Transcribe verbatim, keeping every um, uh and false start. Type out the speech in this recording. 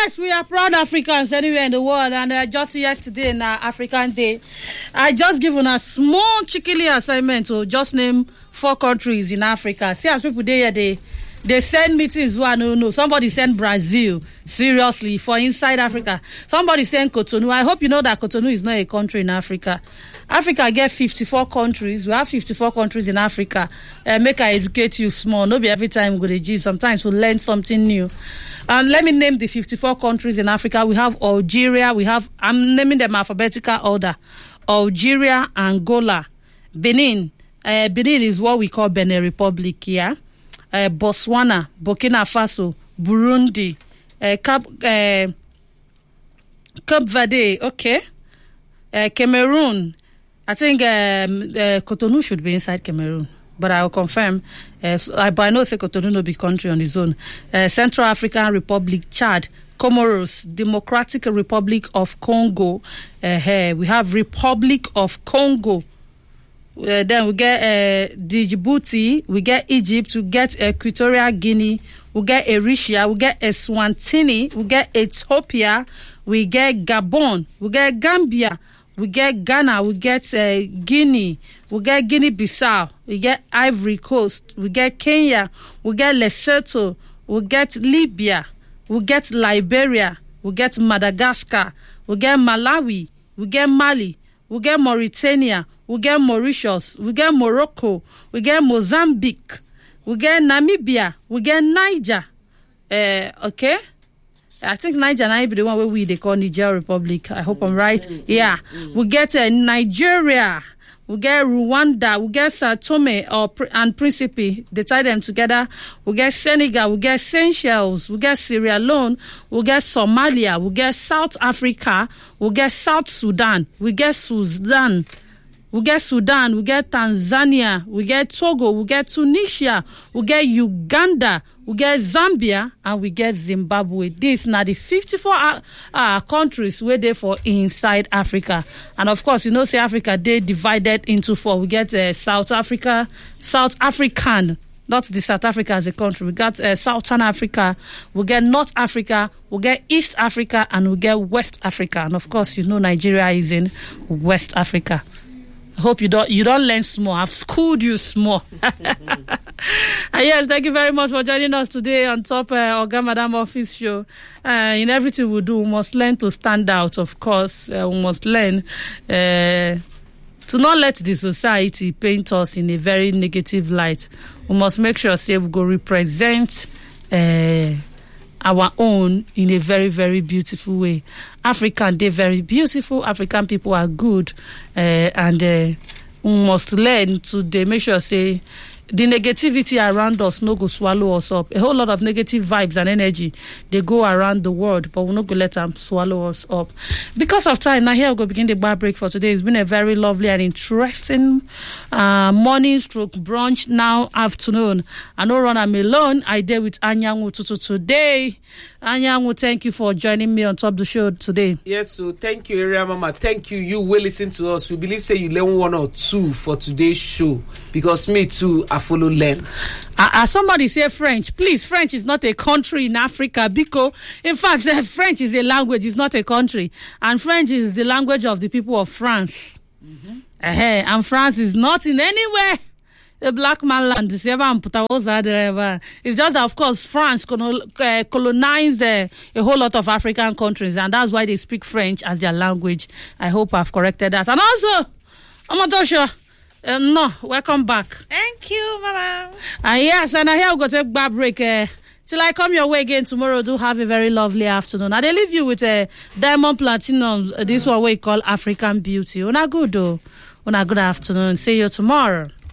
yes, we are proud Africans anywhere in the world, and uh, just yesterday in uh, African Day, I just given a small cheekily assignment to just name four countries in Africa. See, as people there, they they send meetings. One, no, no. Somebody send Brazil, seriously, for inside Africa. Somebody send Cotonou. I hope you know that Cotonou is not a country in Africa. Africa get fifty-four countries. We have fifty-four countries in Africa. Uh, make I educate you small. No be every time we go to G. Sometimes we learn something new. And let me name the fifty-four countries in Africa. We have Algeria. We have, I'm naming them alphabetical order. Algeria, Angola, Benin. Uh, Benin is what we call Benin Republic here. Yeah? Uh, Botswana, Burkina Faso, Burundi, uh, Cap, uh, Cape Verde, okay. Uh, Cameroon. I think um, uh, Cotonou should be inside Cameroon, but I will confirm. Uh, so I, but I know say Cotonou no be country on its own. Uh, Central African Republic, Chad, Comoros, Democratic Republic of Congo. Uh, here we have Republic of Congo. Uh, then we get uh, Djibouti, we get Egypt, we get Equatorial Guinea, we get Eritrea, we get Eswatini, we get Ethiopia, we get Gabon, we get Gambia, we get Ghana, we get uh, Guinea, we get Guinea-Bissau, we get Ivory Coast, we get Kenya, we get Lesotho, we get Libya, we get Liberia, we get Madagascar, we get Malawi, we get Mali, we get Mauritania, we get Mauritius, we get Morocco, we get Mozambique, we get Namibia, we get Niger. Uh, okay? I think Niger might be the one where we they call Niger Republic. I hope I'm right. Yeah. We get uh, Nigeria, we get Rwanda, we get Sao Tome or, and Principe. They tie them together. We get Senegal, we get Seychelles, we get Sierra Leone, we get Somalia, we get South Africa, we get South Sudan, we get Sudan. We get Sudan, we get Tanzania, we get Togo, we get Tunisia, we get Uganda, we get Zambia, and we get Zimbabwe. These are the fifty-four uh, uh, countries where they for inside Africa. And of course, you know, say Africa, they divided into four. We get uh, South Africa, South African, not the South Africa as a country. We got uh, Southern Africa, we get North Africa, we get East Africa, and we get West Africa. And of course, you know, Nigeria is in West Africa. I hope you don't you don't learn small. I've schooled you small. And yes, thank you very much for joining us today on Top uh, Oga Madam Office Show. Uh, in everything we do, we must learn to stand out, of course. Uh, we must learn uh, to not let the society paint us in a very negative light. We must make sure say we go represent uh, our own in a very, very beautiful way. African, they're very beautiful. African people are good. Uh, and uh, we must learn to they make sure, say, the negativity around us no go swallow us up. A whole lot of negative vibes and energy, they go around the world, but we're not going to let them swallow us up. Because of time, now here we go begin the bar break for today. It's been a very lovely and interesting uh, morning stroke brunch, now afternoon. I know run I'm alone. I did with Anyanwu Tutu today. Anyanwu, thank you for joining me on top of the show today. Yes, so thank you, Area Mama. Thank you. You will listen to us. We believe say you learn one or two for today's show, because me too, I follow learn. Uh, uh, somebody say French. Please, French is not a country in Africa, because in fact, uh, French is a language, it's not a country. And French is the language of the people of France. Mm-hmm. Uh, and France is not in anywhere the black man land. It's just that, of course, France colonized uh, a whole lot of African countries, and that's why they speak French as their language. I hope I've corrected that. And also, Amatosha, uh, no, welcome back. Thank you, Mama. And yes, and I here we go take back break. Uh, till I come your way again tomorrow, do have a very lovely afternoon. And I leave you with a uh, Diamond Platinum. Uh, this one we call African Beauty. Una good though. Una good afternoon. See you tomorrow.